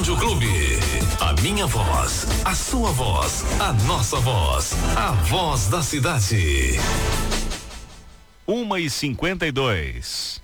Rádio Clube. A minha voz, a sua voz, a nossa voz. A voz da cidade. 1h52.